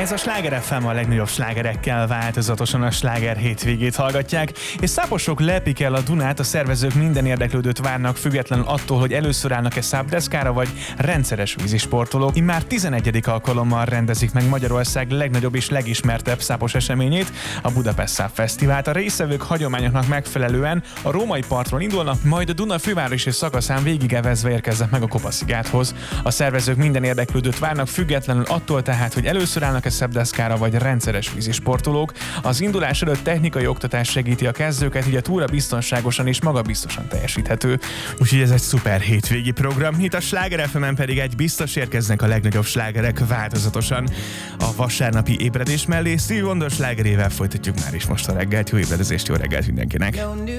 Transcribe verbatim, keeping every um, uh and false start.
Ez a Sláger ef em, a legnagyobb slágerekkel változatosan a sláger hétvégét hallgatják, és száposok lepik el a Dunát, a szervezők minden érdeklődőt várnak, függetlenül attól, hogy először állnak-e szápdeszkára vagy rendszeres vízisportolók. Immár tizenegyedik alkalommal rendezik meg Magyarország legnagyobb és legismertebb szápos eseményét, a Budapest Száp Fesztivált. A résztvevők hagyományoknak megfelelően a római partról indulnak, majd a Duna fővárosi szakaszán végigevezve érkeznek meg a Kopaszigáthoz. A szervezők minden érdeklődőt várnak, függetlenül attól tehát, hogy először állnak-e szabdeszkára vagy rendszeres vízisportolók. Az indulás előtt technikai oktatás segíti a kezdőket, így a túra biztonságosan és magabiztosan teljesíthető. Úgyhogy ez egy szuper hétvégi program. Itt a Sláger ef emen pedig egy biztos érkeznek a legnagyobb slágerek változatosan. A vasárnapi ébredés mellé Stevie Wonder slágerével folytatjuk már is most a reggelt. Jó ébredezést, jó reggelt mindenkinek!